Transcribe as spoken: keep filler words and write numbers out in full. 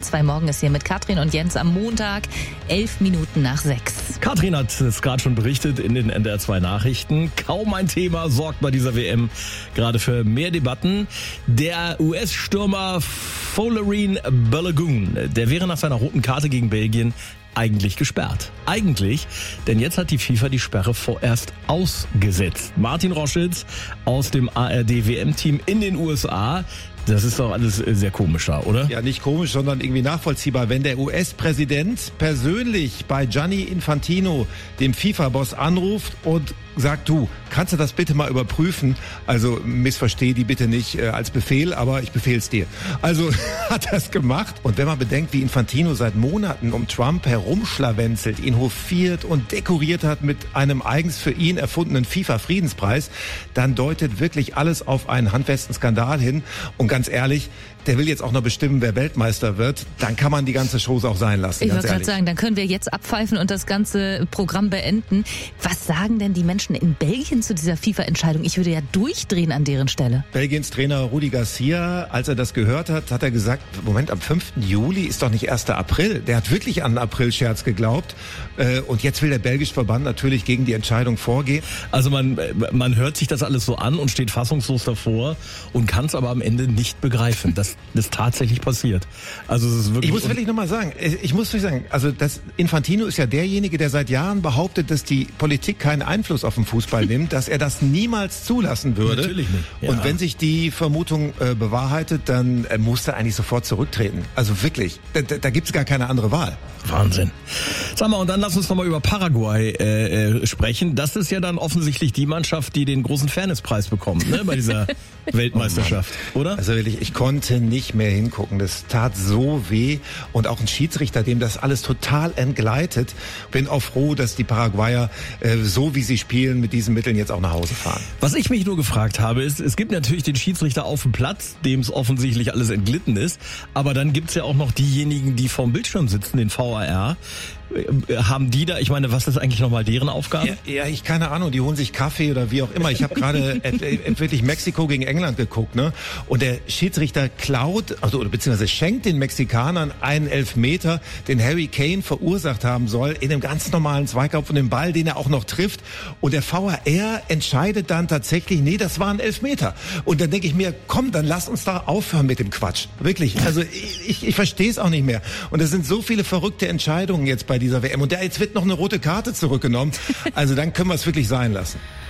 zwei Morgen ist hier mit Katrin und Jens am Montag, elf Minuten nach sechs. Katrin hat es gerade schon berichtet in den N D R zwei Nachrichten. Kaum ein Thema sorgt bei dieser W M gerade für mehr Debatten. Der U S-Stürmer Folarin Balogun, der wäre nach seiner roten Karte gegen Belgien eigentlich gesperrt. Eigentlich, denn jetzt hat die FIFA die Sperre vorerst ausgesetzt. Martin Roschitz aus dem A R D W M-Team in den U S A. Das ist doch alles sehr komisch da, oder? Ja, nicht komisch, sondern irgendwie nachvollziehbar. Wenn der U S-Präsident persönlich bei Gianni Infantino, dem FIFA-Boss, anruft und sagt, du, kannst du das bitte mal überprüfen? Also missversteh die bitte nicht äh, als Befehl, aber ich befehl's dir. Also hat er es gemacht. Und wenn man bedenkt, wie Infantino seit Monaten um Trump herumschlawenzelt, ihn hofiert und dekoriert hat mit einem eigens für ihn erfundenen FIFA-Friedenspreis, dann deutet wirklich alles auf einen handfesten Skandal hin. Und ganz ehrlich, der will jetzt auch noch bestimmen, wer Weltmeister wird, dann kann man die ganze Show auch sein lassen. Ich wollte gerade sagen, dann können wir jetzt abpfeifen und das ganze Programm beenden. Was sagen denn die Menschen in Belgien zu dieser FIFA-Entscheidung? Ich würde ja durchdrehen an deren Stelle. Belgiens Trainer Rudi Garcia, als er das gehört hat, hat er gesagt, Moment, am fünften Juli ist doch nicht erster April. Der hat wirklich an einen Aprilscherz geglaubt. Und jetzt will der belgische Verband natürlich gegen die Entscheidung vorgehen. Also man, man hört sich das alles so an und steht fassungslos davor und kann es aber am Ende nicht begreifen, dass das tatsächlich passiert. Also es ist wirklich. Ich muss wirklich nochmal sagen, ich muss wirklich sagen, also das Infantino ist ja derjenige, der seit Jahren behauptet, dass die Politik keinen Einfluss auf den Fußball nimmt, dass er das niemals zulassen würde. Natürlich nicht. Ja. Und wenn sich die Vermutung äh, bewahrheitet, dann äh, muss er eigentlich sofort zurücktreten. Also wirklich, da, da gibt es gar keine andere Wahl. Wahnsinn. Sag mal, und dann lass uns nochmal über Paraguay äh, äh, sprechen. Das ist ja dann offensichtlich die Mannschaft, die den großen Fairnesspreis bekommt, ne, bei dieser Weltmeisterschaft, oder? Also wirklich, ich konnte nicht mehr hingucken. Das tat so weh. Und auch ein Schiedsrichter, dem das alles total entgleitet. Bin auch froh, dass die Paraguayer, äh, so wie sie spielen, mit diesen Mitteln jetzt auch nach Hause fahren. Was ich mich nur gefragt habe, ist, es gibt natürlich den Schiedsrichter auf dem Platz, dem es offensichtlich alles entglitten ist. Aber dann gibt's ja auch noch diejenigen, die vorm Bildschirm sitzen, den V A R. Haben die da, ich meine, was ist eigentlich nochmal deren Aufgabe? Ja, ja, ich keine Ahnung, die holen sich Kaffee oder wie auch immer. Ich habe gerade wirklich Mexiko gegen England geguckt, ne? Und der Schiedsrichter klaut, also oder beziehungsweise schenkt den Mexikanern einen Elfmeter, den Harry Kane verursacht haben soll, in einem ganz normalen Zweikampf von dem Ball, den er auch noch trifft. Und der V A R entscheidet dann tatsächlich, nee, das war ein Elfmeter. Und dann denke ich mir, komm, dann lass uns da aufhören mit dem Quatsch. Wirklich, also ich, ich, ich verstehe es auch nicht mehr. Und es sind so viele verrückte Entscheidungen jetzt bei dieser W M. Und der, jetzt wird noch eine rote Karte zurückgenommen. Also dann können wir es wirklich sein lassen.